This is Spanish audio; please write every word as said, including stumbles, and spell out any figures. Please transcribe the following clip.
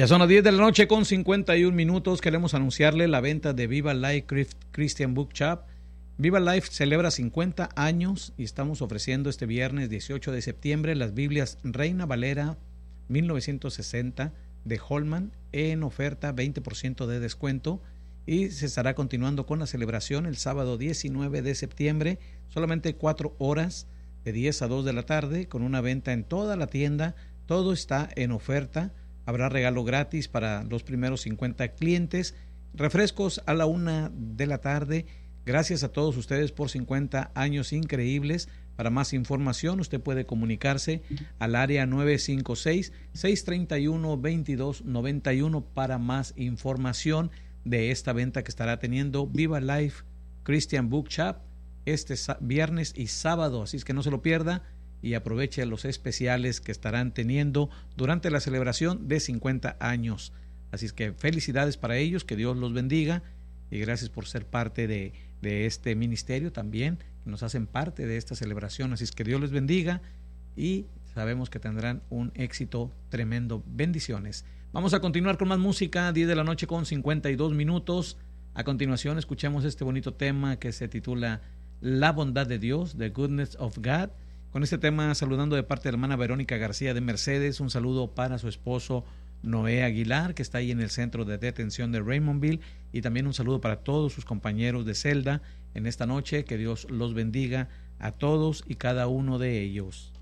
Ya son las diez de la noche con cincuenta y un minutos. Queremos anunciarle la venta de Viva Life Christian Book Shop. Viva Life celebra cincuenta años y estamos ofreciendo este viernes dieciocho de septiembre las Biblias Reina Valera mil novecientos sesenta de Holman en oferta, veinte por ciento de descuento, y se estará continuando con la celebración el sábado diecinueve de septiembre, solamente cuatro horas de diez a dos de la tarde, con una venta en toda la tienda. Todo está en oferta. Habrá regalo gratis para los primeros cincuenta clientes, refrescos a la una de la tarde. Gracias a todos ustedes por cincuenta años increíbles. Para más información, usted puede comunicarse al área nueve cinco seis, seis tres uno, dos dos nueve uno para más información de esta venta que estará teniendo Viva Life Christian Book Shop este viernes y sábado. Así es que no se lo pierda y aproveche los especiales que estarán teniendo durante la celebración de cincuenta años. Así es que felicidades para ellos, que Dios los bendiga y gracias por ser parte de, de este ministerio también, que nos hacen parte de esta celebración. Así es que Dios les bendiga y sabemos que tendrán un éxito tremendo. Bendiciones. Vamos a continuar con más música, diez de la noche con cincuenta y dos minutos. A continuación escuchemos este bonito tema que se titula La bondad de Dios, The Goodness of God. Con este tema, saludando de parte de la hermana Verónica García de Mercedes, un saludo para su esposo Noé Aguilar, que está ahí en el centro de detención de Raymondville, y también un saludo para todos sus compañeros de celda en esta noche. Que Dios los bendiga a todos y cada uno de ellos.